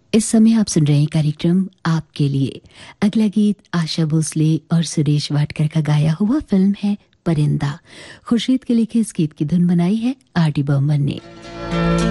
इस समय आप सुन रहे हैं कार्यक्रम आपके लिए। अगला गीत आशा भोसले और सुरेश वाडकर का गाया हुआ फिल्म है परिंदा। खुर्शीद के लिखे इस गीत की धुन बनाई है आर डी बर्मन ने।